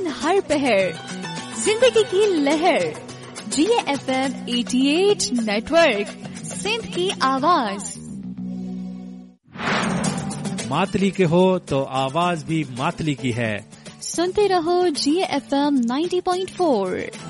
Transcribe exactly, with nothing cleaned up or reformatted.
हर पहर जिंदगी की लहर। जी एफ एम अठासी नेटवर्क, सिंध की आवाज। मातली के हो तो आवाज भी मातली की है। सुनते रहो जी एफ एम नब्बे पॉइंट चार।